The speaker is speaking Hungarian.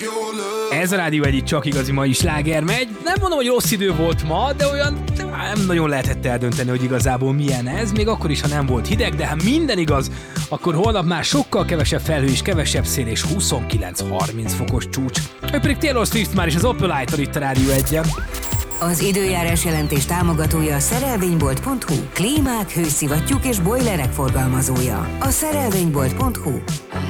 Ez a Rádió egyik csak igazi mai sláger megy. Nem mondom, hogy rossz idő volt ma, de olyan nem nagyon lehetett eldönteni, hogy igazából milyen ez, még akkor is, ha nem volt hideg, de ha minden igaz, akkor holnap már sokkal kevesebb felhő és kevesebb szél és 29-30 fokos csúcs. Ő pedig Taylor Swift már is az Opel-Ájtól itt a Rádió 1-en. Az időjárás jelentés támogatója a szerelvénybolt.hu. Klímák, hőszivattyúk és bojlerek forgalmazója. A szerelvénybolt.hu.